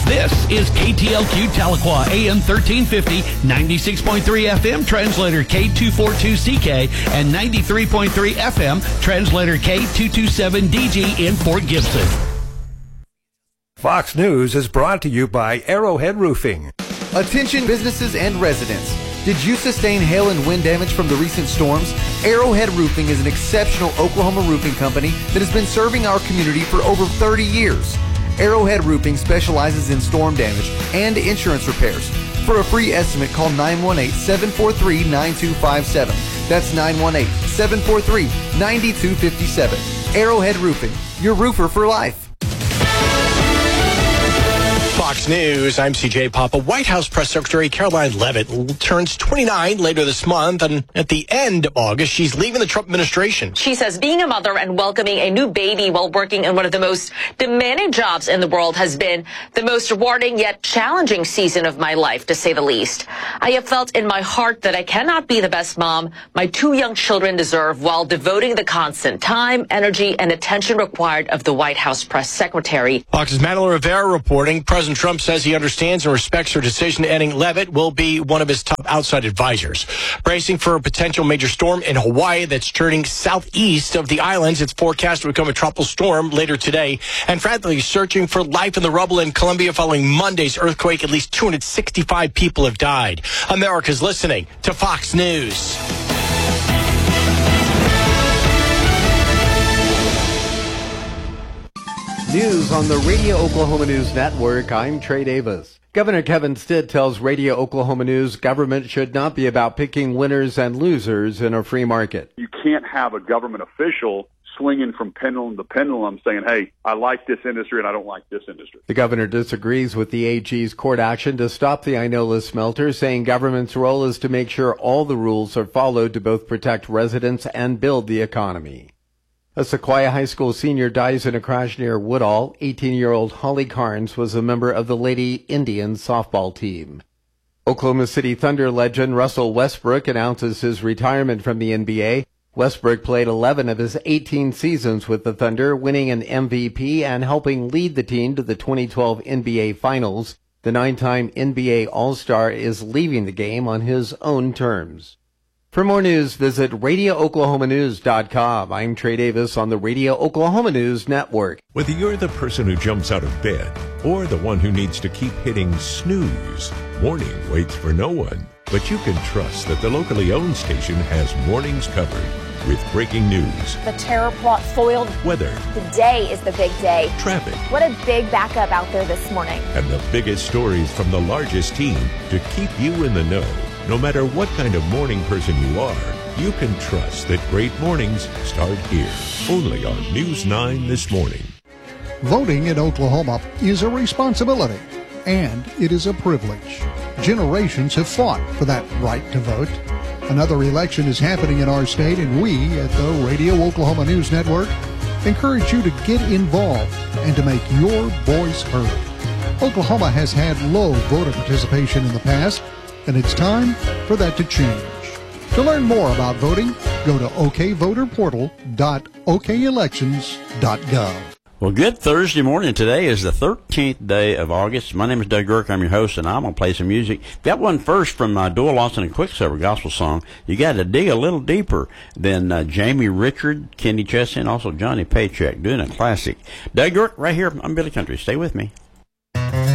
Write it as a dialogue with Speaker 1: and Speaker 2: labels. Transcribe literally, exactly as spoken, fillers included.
Speaker 1: This is K T L Q Tahlequah, A M thirteen fifty, ninety-six point three F M, translator K two forty-two C K, and ninety-three point three F M, translator K two twenty-seven D G in Fort Gibson.
Speaker 2: Fox News is brought to you by Arrowhead Roofing.
Speaker 3: Attention businesses and residents. Did you sustain hail and wind damage from the recent storms? Arrowhead Roofing is an exceptional Oklahoma roofing company that has been serving our community for over thirty years. Arrowhead Roofing specializes in storm damage and insurance repairs. For a free estimate, call nine one eight, seven four three, nine two five seven. That's nine one eight, seven four three, nine two five seven. Arrowhead Roofing, your roofer for life.
Speaker 4: Fox News, I'm C J Papa. White House Press Secretary Caroline Leavitt turns twenty-nine later this month, and at the end of August, she's leaving the Trump administration.
Speaker 5: She says being a mother and welcoming a new baby while working in one of the most demanding jobs in the world has been the most rewarding yet challenging season of my life, to say the least. I have felt in my heart that I cannot be the best mom my two young children deserve while devoting the constant time, energy, and attention required of the White House Press Secretary.
Speaker 4: Fox's Madeline Rivera reporting President Trump says he understands and respects her decision. Adding Leavitt will be one of his top outside advisors. Bracing for a potential major storm in Hawaii that's turning southeast of the islands. It's forecast to become a tropical storm later today. And frantically searching for life in the rubble in Colombia following Monday's earthquake. At least two hundred sixty-five people have died. America's listening to Fox News.
Speaker 6: News on the Radio Oklahoma News Network. I'm Trey Davis. Governor Kevin Stitt tells Radio Oklahoma News government should not be about picking winners and losers in a free market.
Speaker 7: You can't have a government official swinging from pendulum to pendulum saying, hey, I like this industry and I don't like this industry.
Speaker 6: The governor disagrees with the A G's court action to stop the Inola smelter, saying government's role is to make sure all the rules are followed to both protect residents and build the economy. A Sequoia High School senior dies in a crash near Woodall. eighteen-year-old Holly Carnes was a member of the Lady Indians softball team. Oklahoma City Thunder legend Russell Westbrook announces his retirement from the N B A. Westbrook played eleven of his eighteen seasons with the Thunder, winning an M V P and helping lead the team to the twenty twelve N B A Finals. The nine-time N B A All-Star is leaving the game on his own terms. For more news, visit radio oklahoma news dot com. I'm Trey Davis on the Radio Oklahoma News Network.
Speaker 8: Whether you're the person who jumps out of bed or the one who needs to keep hitting snooze, morning waits for no one. But you can trust that the locally owned station has mornings covered with breaking news,
Speaker 9: the terror plot foiled,
Speaker 8: weather,
Speaker 9: today is the big day,
Speaker 8: traffic,
Speaker 9: what a big backup out there this morning,
Speaker 8: and the biggest stories from the largest team to keep you in the know. No matter what kind of morning person you are, you can trust that great mornings start here. Only on News nine This Morning.
Speaker 10: Voting in Oklahoma is a responsibility, and it is a privilege. Generations have fought for that right to vote. Another election is happening in our state, and we at the Radio Oklahoma News Network encourage you to get involved and to make your voice heard. Oklahoma has had low voter participation in the past, and it's time for that to change. To learn more about voting, go to o k voter portal dot o k elections dot gov.
Speaker 11: Well, good Thursday morning. Today is the thirteenth day of August. My name is Doug Girk. I'm your host, and I'm going to play some music. That one first from uh, Doyle Lawson and Quicksilver gospel song. You got to dig a little deeper than uh, Jamie Richard, Kenny Chesney, and also Johnny Paycheck doing a classic. Doug Girk right here on Billy Country. Stay with me.